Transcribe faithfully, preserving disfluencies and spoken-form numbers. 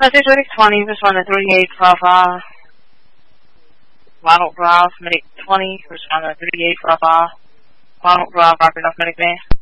Message twenty, respond to thirty-eight, Papa. Ronald Ross, Medic twenty, respond to thirty-eight, Papa. Ronald Ross, Rocket off Medic Bay.